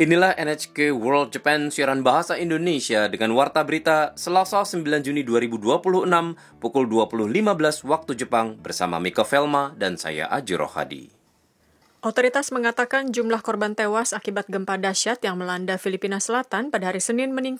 Inilah NHK World Japan siaran bahasa Indonesia dengan warta berita Selasa 9 Juni 2026 pukul 20.15 waktu Jepang bersama Mika Velma dan saya Aji Rohadi. Otoritas mengatakan jumlah korban tewas akibat gempa dahsyat yang melanda Filipina Selatan pada hari Senin meningkat